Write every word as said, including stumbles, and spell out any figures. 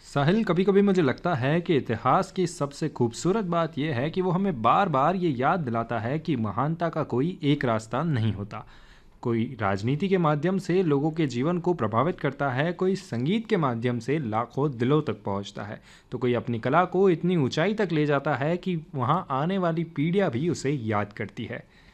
साहिल, कभी कभी मुझे लगता है कि इतिहास की सबसे खूबसूरत बात यह है कि वो हमें बार बार ये याद दिलाता है कि महानता का कोई एक रास्ता नहीं होता। कोई राजनीति के माध्यम से लोगों के जीवन को प्रभावित करता है, कोई संगीत के माध्यम से लाखों दिलों तक पहुंचता है, तो कोई अपनी कला को इतनी ऊंचाई तक ले जाता है कि वहां आने वाली पीढ़ियां भी उसे याद करती है।